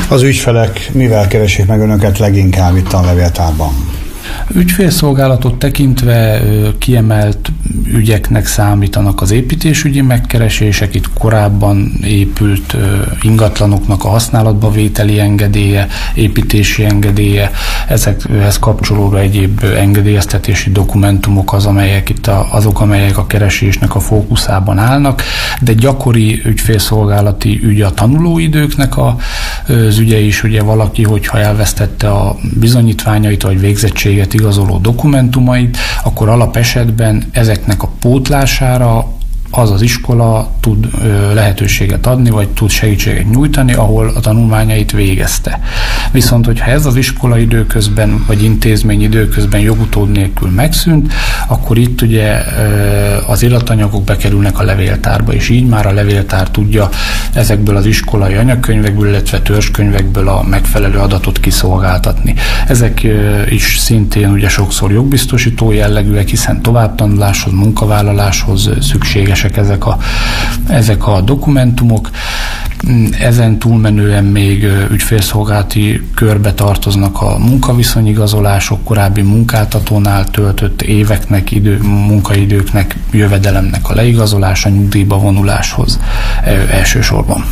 Az ügyfelek mivel keresik meg önöket leginkább itt a levéltárban? Ügyfélszolgálatot tekintve kiemelt ügyeknek számítanak az építésügyi megkeresések, itt korábban épült ingatlanoknak a használatba vételi engedélye, építési engedélye, ezekhez kapcsolódó egyéb engedélyeztetési dokumentumok azok, amelyek a keresésnek a fókuszában állnak, de gyakori ügyfélszolgálati ügy a tanulóidőknek az ügye is, ugye valaki, hogyha elvesztette a bizonyítványait vagy végzettséget igazoló dokumentumait, akkor alapesetben ezeknek a pótlására az iskola tud lehetőséget adni, vagy tud segítséget nyújtani, ahol a tanulmányait végezte. Viszont, hogyha ez az iskola időközben, vagy intézmény időközben jogutód nélkül megszűnt, akkor itt ugye az illatanyagok bekerülnek a levéltárba, és így már a levéltár tudja ezekből az iskolai anyagkönyvekből, illetve törzskönyvekből a megfelelő adatot kiszolgáltatni. Ezek is szintén ugye sokszor jogbiztosító jellegűek, hiszen továbbtanuláshoz, munkavállaláshoz szükséges ezek a dokumentumok. Ezen túlmenően még ügyfélszolgálati körbe tartoznak a munkaviszonyigazolások, korábbi munkáltatónál töltött éveknek, munkaidőknek, jövedelemnek a leigazolása, nyugdíjba vonuláshoz elsősorban.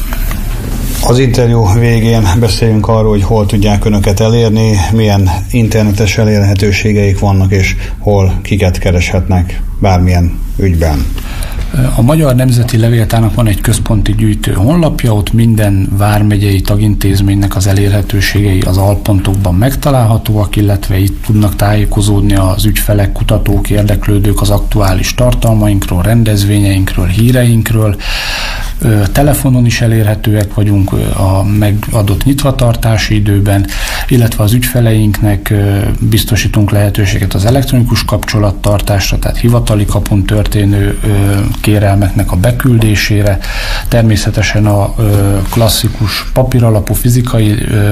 Az interjú végén beszéljünk arról, hogy hol tudják önöket elérni, milyen internetes elérhetőségeik vannak, és hol kiket kereshetnek bármilyen ügyben. A Magyar Nemzeti Levéltárnak van egy központi gyűjtő honlapja, ott minden vármegyei tagintézménynek az elérhetőségei az alpontokban megtalálhatóak, illetve itt tudnak tájékozódni az ügyfelek, kutatók, érdeklődők az aktuális tartalmainkról, rendezvényeinkről, híreinkről. Telefonon is elérhetőek vagyunk a megadott nyitvatartási időben, illetve az ügyfeleinknek biztosítunk lehetőséget az elektronikus kapcsolattartásra, tehát hivatali kapun történő kérelmeknek a beküldésére. Természetesen a klasszikus papíralapú fizikai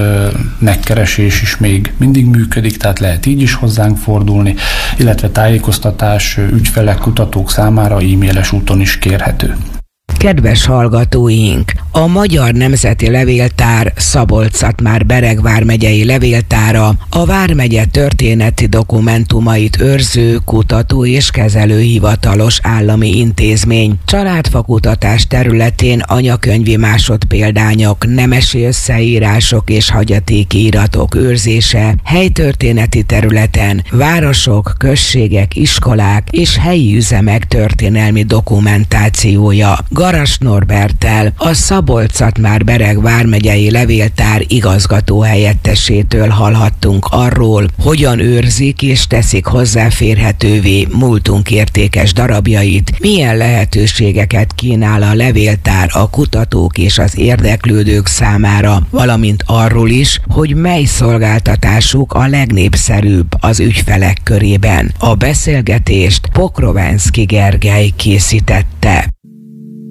megkeresés is még mindig működik, tehát lehet így is hozzánk fordulni, illetve tájékoztatás ügyfelek, kutatók számára e-mailes úton is kérhető. Kedves hallgatóink! A Magyar Nemzeti Levéltár Szabolcs-Szatmár-Bereg vármegyei levéltára a vármegye történeti dokumentumait őrző, kutató és kezelő hivatalos állami intézmény. Családfakutatás területén anyakönyvi másodpéldányok, nemesi összeírások és hagyatéki iratok őrzése, helytörténeti területen városok, községek, iskolák és helyi üzemek történelmi dokumentációja. Garas Norberttel, a Szabolcs-Szatmár-Bereg vármegyei levéltár igazgató helyettesétől hallhattunk arról, hogyan őrzik és teszik hozzáférhetővé múltunk értékes darabjait, milyen lehetőségeket kínál a levéltár a kutatók és az érdeklődők számára, valamint arról is, hogy mely szolgáltatásuk a legnépszerűbb az ügyfelek körében. A beszélgetést Pokrovenszky Gergely készítette.